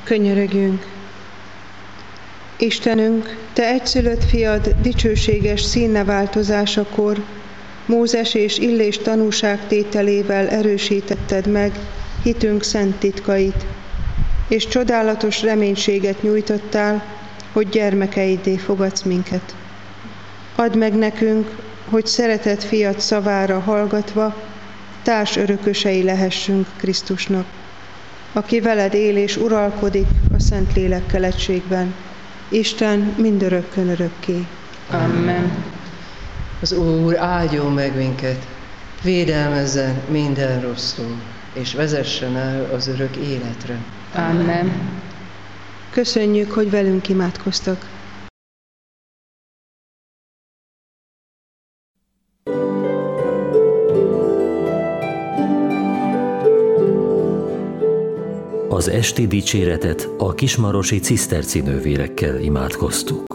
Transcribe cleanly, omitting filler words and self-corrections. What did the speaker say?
Könyörögjünk! Istenünk, Te egyszülött fiad dicsőséges színneváltozásakor Mózes és Illés tanúságtételével erősítetted meg hitünk szent titkait, és csodálatos reménységet nyújtottál, hogy gyermekeiddé fogadsz minket. Add meg nekünk, hogy szeretett fiad szavára hallgatva társ örökösei lehessünk Krisztusnak, aki veled él és uralkodik a Szentlélekkel egységben, Isten mindörökkön örökké. Amen. Az Úr áldjon meg minket, védelmezzen minden rossztól, és vezessen el az örök életre. Amen. Köszönjük, hogy velünk imádkoztak. Az esti dicséretet a kismarosi ciszterci nővérekkel imádkoztuk.